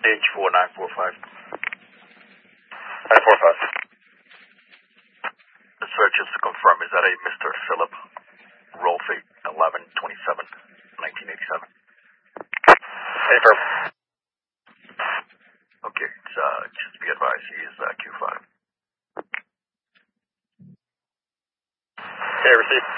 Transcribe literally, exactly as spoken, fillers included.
H four nine four five. nine four five. The search is to confirm, is that a Mister Philip Rolfe, eleven twenty-seven nineteen eighty-seven? Confirm. Okay, it's, uh, just be advised, he is uh, Q five. Okay, received.